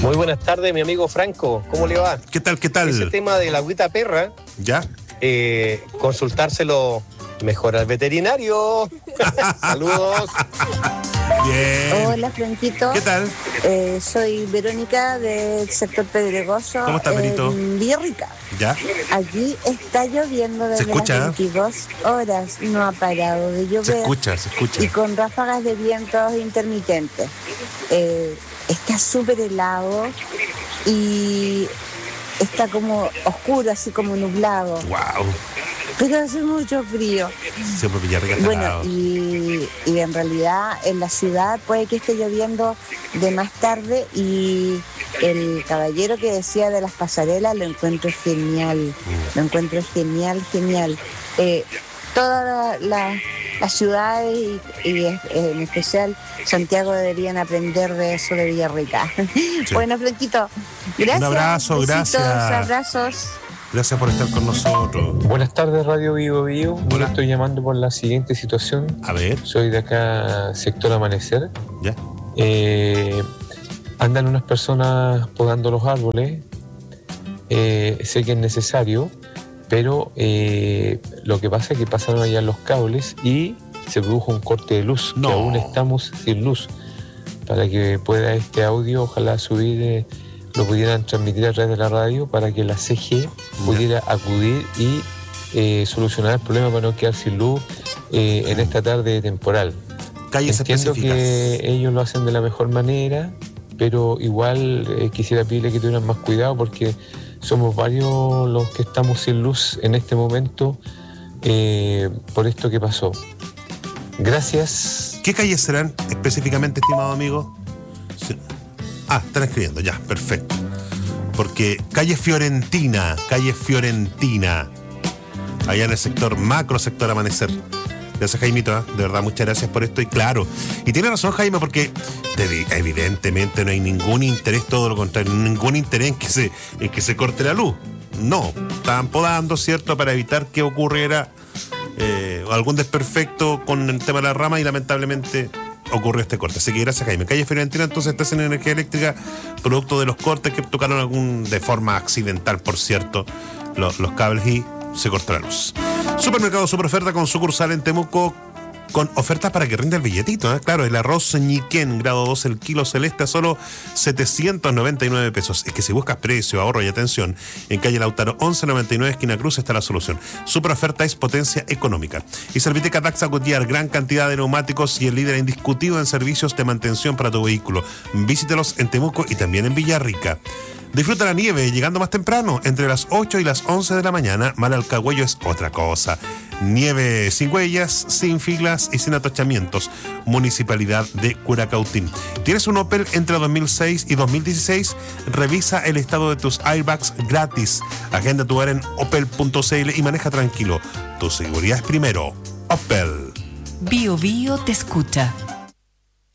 Muy buenas tardes, mi amigo Franco. ¿Cómo le va? ¿Qué tal? Ese tema de la agüita perra, ¿Ya? consultárselo mejor al veterinario. Saludos. Bien. Hola, Franquito. ¿Qué tal? Soy Verónica del sector Pedregoso. ¿Cómo está, Benito? En Villarrica. ¿Ya? Aquí está lloviendo desde escucha? las 22 horas. No ha parado de llover. Se escucha. Y con ráfagas de vientos intermitentes. Está súper helado y está como oscuro, así como nublado. Wow. Pero hace mucho frío. Siempre Villarrica está Bueno, helado. y en realidad en la ciudad puede que esté lloviendo de más tarde, y el caballero que decía de las pasarelas lo encuentro genial. Lo encuentro genial. Todas las ciudades y en especial Santiago deberían aprender de eso de Villarrica. Sí. Bueno, Franquito, gracias. Un abrazo, Besitos, gracias. abrazos. Gracias por estar con nosotros. Buenas tardes, Radio Vivo Vivo. Hola. Yo estoy llamando por la siguiente situación. A ver, Soy de acá, sector Amanecer. ¿ya? Andan unas personas podando los árboles. Sé que es necesario, pero lo que pasa es que pasaron allá los cables y se produjo un corte de luz. No. Que aún estamos sin luz. Para que pueda este audio, ojalá subir, lo pudieran transmitir a través de la radio para que la CG pudiera acudir y solucionar el problema para no quedar sin luz en esta tarde temporal. Calles Entiendo específicas. que ellos lo hacen de la mejor manera, pero igual quisiera pedirle que tuvieran más cuidado porque somos varios los que estamos sin luz en este momento por esto que pasó. Gracias. ¿Qué calles serán específicamente, estimado amigo? Sí. Están escribiendo, ya, perfecto. Porque calle Fiorentina, allá en el sector macro, sector Amanecer. Gracias, Jaimito, ¿eh? De verdad, muchas gracias por esto. Y claro, y tiene razón, Jaime, porque evidentemente no hay ningún interés, todo lo contrario, ningún interés en que se corte la luz. No, estaban podando, ¿cierto?, para evitar que ocurriera algún desperfecto con el tema de la rama, y lamentablemente ocurrió este corte. Así que gracias, Jaime. Calle Fiorentina, entonces, está sin energía eléctrica, producto de los cortes que tocaron de forma accidental, por cierto, los cables, y se cortó la luz. Supermercado Superoferta con sucursal en Temuco, con ofertas para que rinda el billetito, ¿eh? Claro, el arroz Ñiquén, grado 2, el kilo celeste, a solo 799 pesos. Es que si buscas precio, ahorro y atención, en calle Lautaro 1199, esquina Cruz, está la solución. Superoferta es potencia económica. Y Serviteca Daxa Goodyear, gran cantidad de neumáticos y el líder indiscutido en servicios de mantención para tu vehículo. Visítelos en Temuco y también en Villarrica. Disfruta la nieve llegando más temprano, entre las 8 y las 11 de la mañana. Malalcahuello es otra cosa. Nieve sin huellas, sin filas y sin atochamientos. Municipalidad de Curacautín. ¿Tienes un Opel entre 2006 y 2016? Revisa el estado de tus airbags gratis. Agenda tu hora en opel.cl y maneja tranquilo. Tu seguridad es primero. Opel. Bio Bio te escucha.